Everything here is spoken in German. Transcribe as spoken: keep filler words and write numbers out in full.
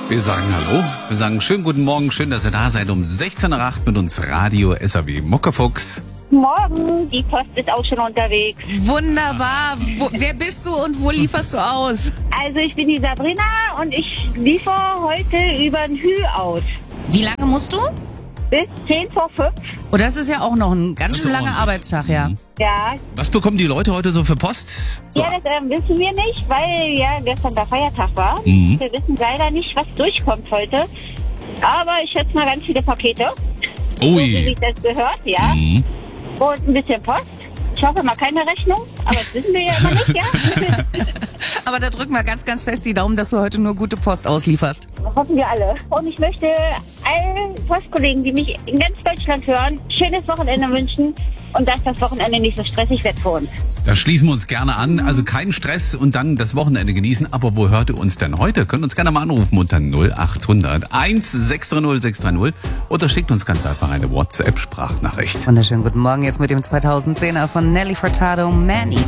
Wir sagen Hallo, wir sagen schönen guten Morgen, schön, dass ihr da seid um sechzehn Uhr acht mit uns Radio S A W Muckefuchs. Morgen, die Post ist auch schon unterwegs. Wunderbar. Wo, wer bist du und wo lieferst du aus? Also ich bin die Sabrina und ich liefere heute über ein Hü aus. Wie lange musst du? Bis zehn vor fünf. Oh, das ist ja auch noch ein ganz Das ist schön langer ordentlich. Arbeitstag, ja. Mhm. Ja, Was bekommen die Leute heute so für Post? So, ja, das ähm, wissen wir nicht, weil ja gestern der Feiertag war. Mhm. Wir wissen leider nicht, was durchkommt heute. Aber ich schätze mal ganz viele Pakete, so wie ui. sich das gehört, ja. Mhm. Und ein bisschen Post. Ich hoffe mal keine Rechnung, aber das wissen wir ja immer nicht, ja. Aber da drücken wir ganz, ganz fest die Daumen, dass du heute nur gute Post auslieferst. Hoffen wir alle. Und ich möchte allen Postkollegen, die mich in ganz Deutschland hören, schönes Wochenende wünschen und dass das Wochenende nicht so stressig wird für uns. Da schließen wir uns gerne an. Also kein Stress und dann das Wochenende genießen. Aber wo hört ihr uns denn heute? Könnt uns gerne mal anrufen unter null acht hundert eins sechs drei null sechs drei null oder schickt uns ganz einfach eine WhatsApp-Sprachnachricht. Wunderschönen guten Morgen jetzt mit dem zweitausendzehner von Nelly Furtado, Man Eater.